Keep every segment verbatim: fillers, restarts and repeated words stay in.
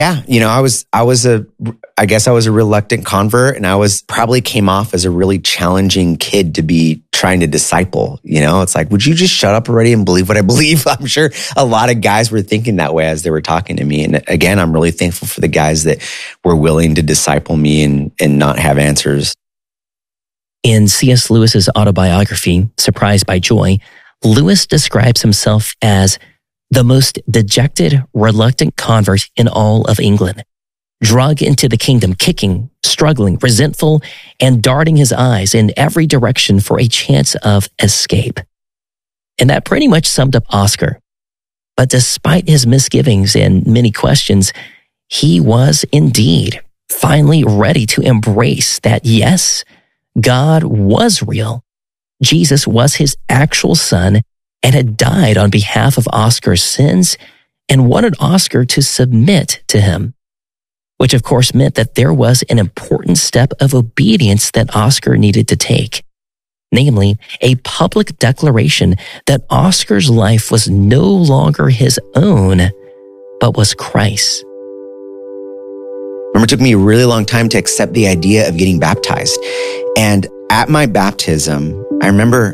Yeah, you know, I was, I was a, I guess I was a reluctant convert, and I was probably came off as a really challenging kid to be trying to disciple. You know, it's like, would you just shut up already and believe what I believe? I'm sure a lot of guys were thinking that way as they were talking to me. And again, I'm really thankful for the guys that were willing to disciple me and, and not have answers. In C S Lewis's autobiography, Surprised by Joy, Lewis describes himself as the most dejected, reluctant convert in all of England, drug into the kingdom, kicking, struggling, resentful, and darting his eyes in every direction for a chance of escape. And that pretty much summed up Oscar. But despite his misgivings and many questions, he was indeed finally ready to embrace that, yes, God was real. Jesus was his actual son and had died on behalf of Oscar's sins and wanted Oscar to submit to him, which of course meant that there was an important step of obedience that Oscar needed to take, namely a public declaration that Oscar's life was no longer his own, but was Christ's. Remember, it took me a really long time to accept the idea of getting baptized. And at my baptism, I remember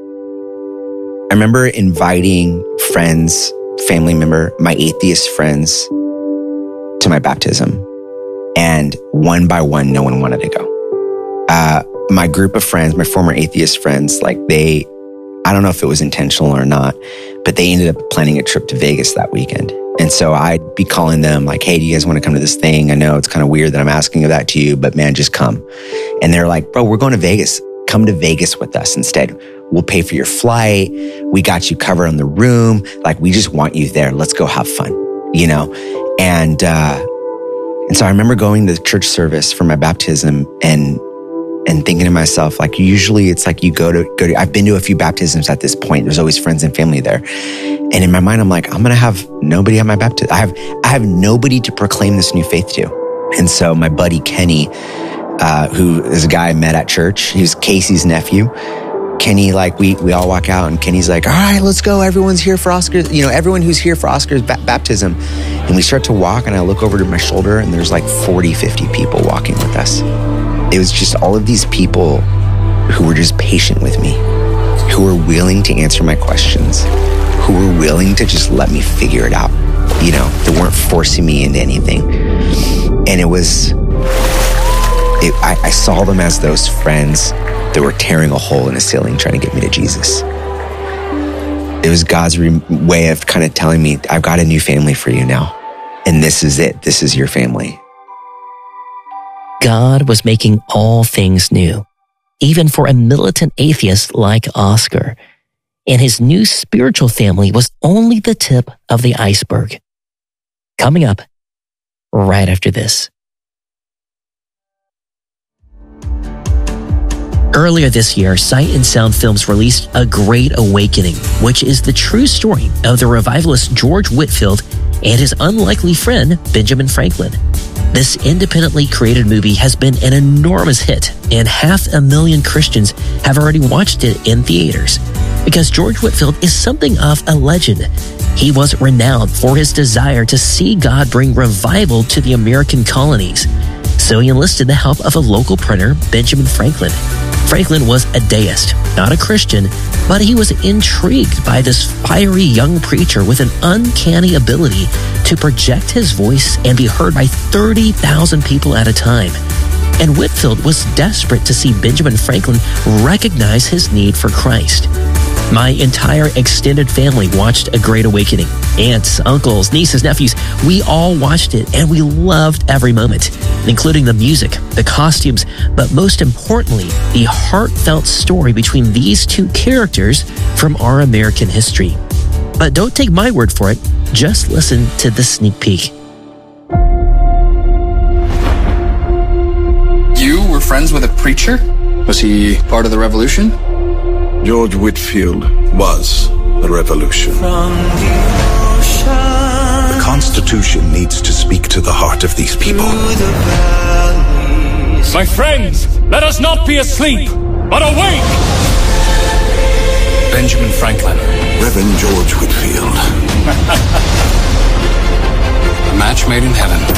I remember inviting friends, family member, my atheist friends to my baptism. And one by one, no one wanted to go. Uh, my group of friends, my former atheist friends, like they, I don't know if it was intentional or not, but they ended up planning a trip to Vegas that weekend. And so I'd be calling them like, hey, do you guys want to come to this thing? I know it's kind of weird that I'm asking that to you, but man, just come. And they're like, bro, we're going to Vegas. Come to Vegas with us instead. We'll pay for your flight. We got you covered on the room. Like, we just want you there. Let's go have fun, you know? And, uh, and so I remember going to the church service for my baptism and, and thinking to myself, like, usually it's like you go to, go to, I've been to a few baptisms at this point. There's always friends and family there. And in my mind, I'm like, I'm going to have nobody at my baptism. I have, I have nobody to proclaim this new faith to. And so my buddy Kenny, uh, who is a guy I met at church, he's Casey's nephew. Kenny, like, we we all walk out and Kenny's like, all right, let's go. Everyone's here for Oscar's, you know, everyone who's here for Oscar's ba- baptism. And we start to walk and I look over to my shoulder and there's like forty, fifty people walking with us. It was just all of these people who were just patient with me, who were willing to answer my questions, who were willing to just let me figure it out. You know, they weren't forcing me into anything. And it was, it, I, I saw them as those friends that were tearing a hole in a ceiling trying to get me to Jesus. It was God's re- way of kind of telling me, I've got a new family for you now. And this is it. This is your family. God was making all things new, even for a militant atheist like Oscar. And his new spiritual family was only the tip of the iceberg. Coming up right after this. Earlier this year, Sight and Sound Films released A Great Awakening, which is the true story of the revivalist George Whitefield and his unlikely friend, Benjamin Franklin. This independently created movie has been an enormous hit, and half a million Christians have already watched it in theaters. Because George Whitefield is something of a legend. He was renowned for his desire to see God bring revival to the American colonies. So he enlisted the help of a local printer, Benjamin Franklin. Franklin was a deist, not a Christian, but he was intrigued by this fiery young preacher with an uncanny ability to project his voice and be heard by thirty thousand people at a time. And Whitefield was desperate to see Benjamin Franklin recognize his need for Christ. My entire extended family watched A Great Awakening. Aunts, uncles, nieces, nephews, we all watched it and we loved every moment, including the music, the costumes, but most importantly, the heartfelt story between these two characters from our American history. But don't take my word for it, just listen to the sneak peek. You were friends with a preacher? Was he part of the revolution? George Whitefield was the revolution. The Constitution needs to speak to the heart of these people. My friends, let us not be asleep, but awake! Benjamin Franklin. Reverend George Whitefield. A match made in heaven.